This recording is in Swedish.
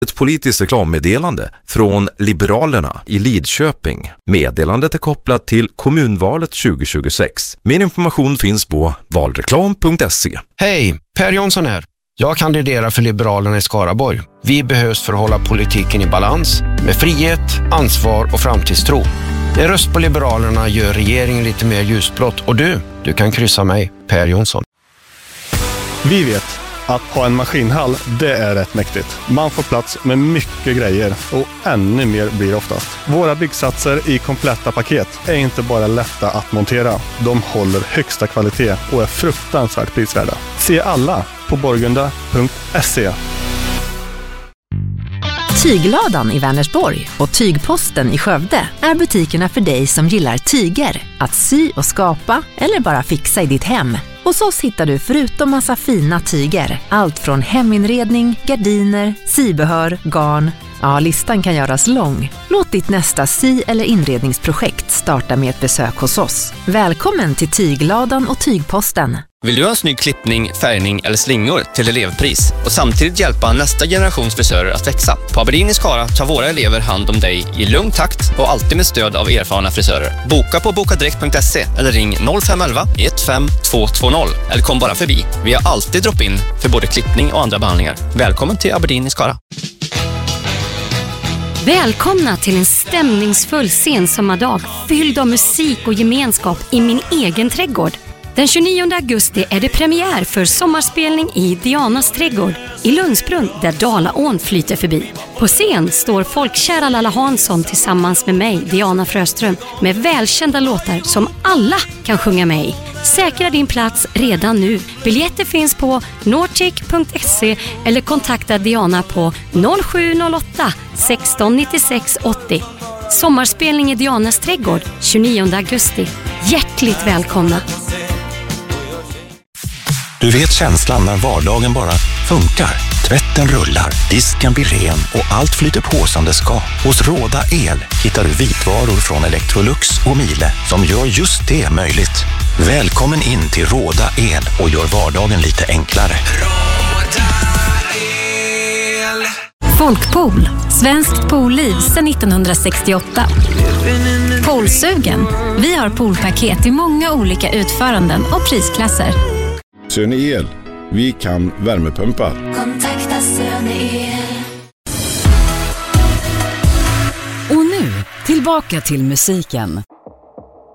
Ett politiskt reklammeddelande från Liberalerna i Lidköping. Meddelandet är kopplat till kommunvalet 2026. Mer information finns på valreklam.se. Hej, Per Jonsson här. Jag kandiderar för Liberalerna i Skaraborg. Vi behövs för att hålla politiken i balans med frihet, ansvar och framtidstro. En röst på Liberalerna gör regeringen lite mer ljusblått och du kan kryssa mig, Per Jonsson. Vi vet att ha en maskinhall, det är rätt mäktigt. Man får plats med mycket grejer och ännu mer blir oftast. Våra byggsatser i kompletta paket är inte bara lätta att montera. De håller högsta kvalitet och är fruktansvärt prisvärda. Se alla på borgunda.se. Tygladan i Vänersborg och Tygposten i Skövde är butikerna för dig som gillar tyger, att sy och skapa eller bara fixa i ditt hem. Hos oss hittar du förutom massa fina tyger, allt från heminredning, gardiner, sybehör, garn. Ja, listan kan göras lång. Låt ditt nästa sy- eller inredningsprojekt starta med ett besök hos oss. Välkommen till Tygladan och Tygposten. Vill du ha en snygg klippning, färgning eller slingor till elevpris och samtidigt hjälpa nästa generations frisörer att växa? På Aberdeen i Skara tar våra elever hand om dig i lugn takt och alltid med stöd av erfarna frisörer. Boka på bokadirekt.se eller ring 0511 15 220 eller kom bara förbi. Vi har alltid drop-in för både klippning och andra behandlingar. Välkommen till Aberdeen i Skara. Välkomna till en stämningsfull sensommardag fylld av musik och gemenskap i min egen trädgård. Den 29 augusti är det premiär för sommarspelning i Dianas trädgård i Lundsbrunn där Dalaån flyter förbi. På scen står folkkära Lalla Hansson tillsammans med mig, Diana Fröström, med välkända låtar som alla kan sjunga med i. Säkra din plats redan nu. Biljetter finns på nortic.se eller kontakta Diana på 0708 16 96 80. Sommarspelning i Dianas trädgård 29 augusti. Hjärtligt välkomna! Du vet känslan när vardagen bara funkar. Tvätten rullar, disken blir ren och allt flyter på som det ska. Hos Råda El hittar du vitvaror från Electrolux och Miele som gör just det möjligt. Välkommen in till Råda El och gör vardagen lite enklare. Folkpool, svenskt poolliv sedan 1968. Poolsugen. Vi har poolpaket i många olika utföranden och prisklasser. Söne El. Vi kan värmepumpar. Kontakta Söne El. Och nu, tillbaka till musiken.